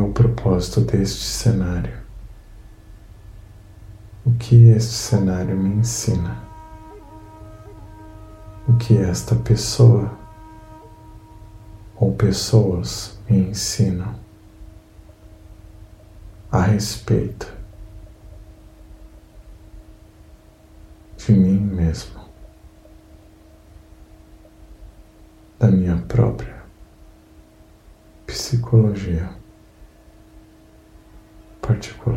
o propósito deste cenário? O que este cenário me ensina? O que esta pessoa ou pessoas me ensinam a respeito de mim mesmo, da minha própria psicologia particular.